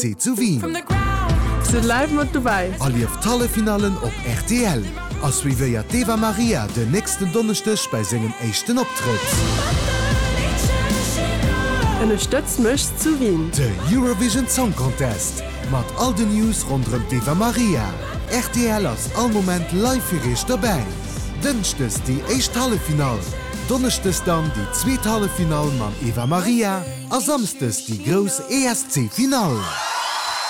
ESC zu Wien. Se live mat dabei. All lief talle Finalen op RTL. Ass wie wéier Eva Maria den nächsten Donnerstech bei segem échten Optritt. Unterstützt mech zu Wien. De Eurovision Song Contest. Mat all de News rondrem Eva Maria. RTL ass all moment live firich dabei. Dënchtes die éicht Hallefinal. Donnerchtes dann die zweet Hallefinal mam Eva Maria. A samstes die Gros ESC-Final.